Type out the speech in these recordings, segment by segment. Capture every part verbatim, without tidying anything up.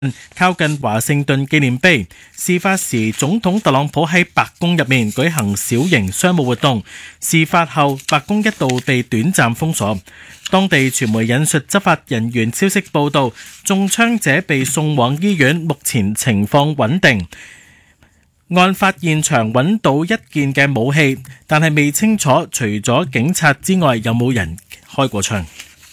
靠近華盛頓紀念碑。事發時，總統特朗普喺白宮入面舉行小型商務活動。事發後，白宮一度被短暫封鎖。當地傳媒引述執法人員消息報道，中槍者被送往醫院，目前情況穩定。案發現場揾到一件嘅武器，但係未清楚除咗警察之外有冇人開過槍。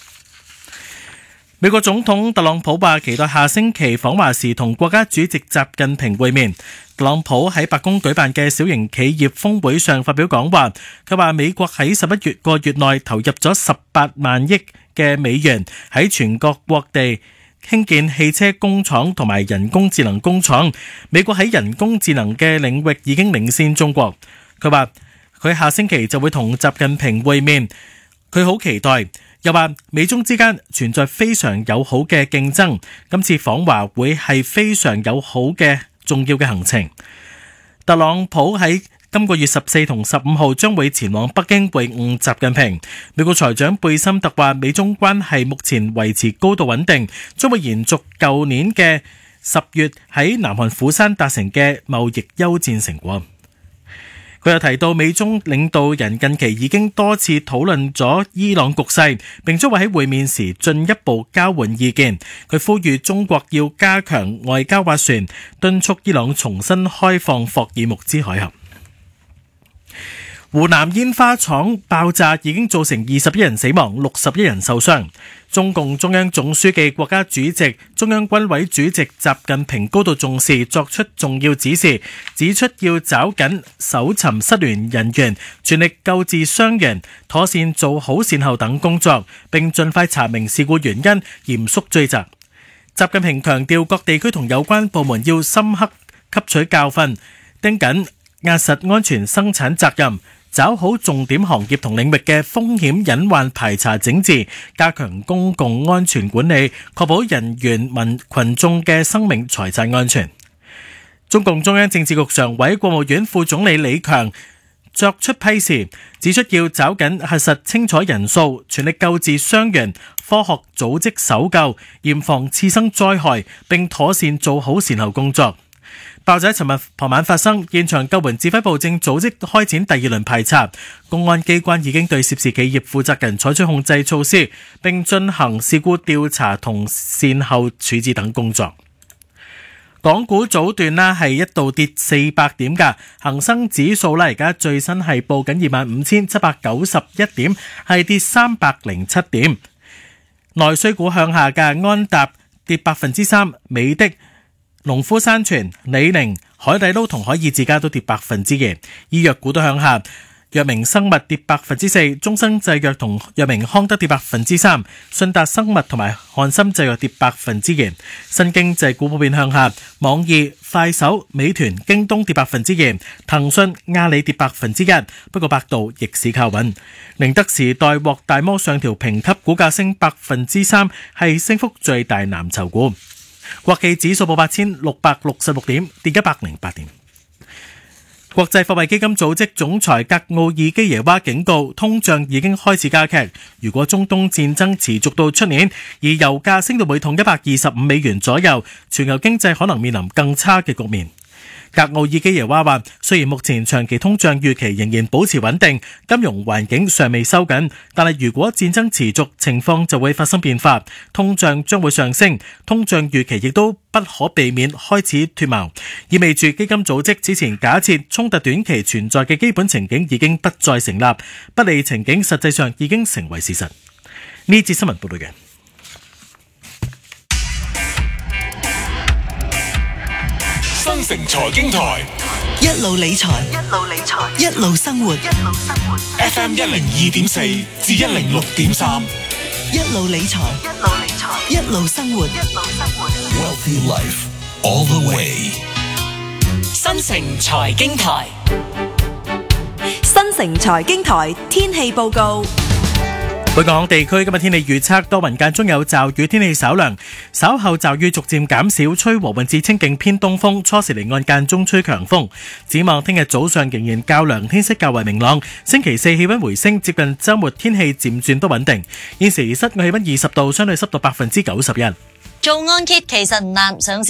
美國總統特朗普話期待下星期訪華時同國家主席習近平會面。特朗普喺白宮舉辦嘅小型企業峰會上發表講話，佢話美國喺十一月個月內投入咗十八萬億嘅美元喺全國各地興建汽車工廠同埋人工智能工廠。美國喺人工智能嘅領域已經領先中國。佢話佢下星期就會同習近平會面，佢好期待。又話美中之間存在非常友好嘅競爭，今次訪華會係非常友好嘅重要嘅行程。特朗普喺今個月十四同十五號將會前往北京會晤習近平。美國財長貝森特話，美中關係目前維持高度穩定，將會延續舊年嘅十月喺南韓釜山達成嘅貿易休戰成果。佢又提到，美中領導人近期已經多次討論咗伊朗局勢，並將會喺會面時進一步交換意見。佢呼籲中國要加強外交斡旋，敦促伊朗重新開放霍爾木茲海峽。湖南煙花廠爆炸已經造成二十一人死亡，六十一人受傷。中共中央總書記、國家主席、中央軍委主席習近平高度重視，作出重要指示，指出要抓緊搜尋失聯人員，全力救治傷員，妥善做好善後等工作，並盡快查明事故原因，嚴肅追責。習近平強調，各地區同有關部門要深刻吸取教訓，盯緊壓實安全生產責任，抓好重點行業同領域嘅風險隱患排查整治，加強公共安全管理，確保人員民群眾嘅生命財產安全。中共中央政治局常委、國務院副總理李強作出批示，指出要抓緊核實清楚人數，全力救治傷員，科學組織搜救，嚴防次生災害，並妥善做好善後工作。爆炸尋日傍晚發生，現場救援指揮部正組織開展第二輪排查，公安機關已經對涉事企業負責人採取控制措施，並進行事故調查同善後處置等工作。港股早段啦係一度跌四百點㗎，恒生指數啦而家最新係報緊二萬五千七百九十一點，係跌三百零七點。內需股向下嘅，安踏跌百分之三，美的、農夫山泉、李寧、海底撈同海爾自家都跌百分之二，醫藥股都向下，藥明生物跌百分之四，中生製藥同藥明康德跌百分之三，信達生物同埋漢森製藥跌百分之二，新經濟股普遍向下，網易、快手、美團、京東跌百分之二，騰訊、阿里跌百分之一，不過百度逆市靠穩，寧德時代獲大摩上調評級，股價升百分之三，係升幅最大藍籌股。國企指數報八千六百六十六點，跌一百零八點。國際貨幣基金組織總裁格奧爾基耶娃警告，通脹已經開始加劇。如果中東戰爭持續到出年，而油價升到每桶一百二十五美元左右，全球經濟可能面臨更差嘅局面。格奧爾基耶娃話，雖然目前長期通脹預期仍然保持穩定，金融環境尚未收緊，但係如果戰爭持續，情況就會發生變化，通脹將會上升，通脹預期亦都不可避免開始脫錨，意味住基金組織之前假設衝突短期存在嘅基本情景已經不再成立，不利情景實際上已經成為事實。呢節新聞報道嘅。 新城財經台， 一路理財，一路理財，一路生活，一路生活。 F M 一零二點四至一零六點三， 一路理財，一路理財，一路生活，一路生活。 Wealthy life all the way。 新城財經台， 新城財經台天氣報告。 本港地區今日天氣預測，多雲間中有驟雨，天氣稍涼，稍後驟雨逐漸減少，吹和緩至清勁偏東風，初時離岸間中吹強風。展望聽日早上仍然較涼，天色較為明朗。星期四氣溫回升，接近週末天氣漸轉不穩定。現時室外氣溫二十度，相對濕度百分之九十一。 做按揭其實唔難，上市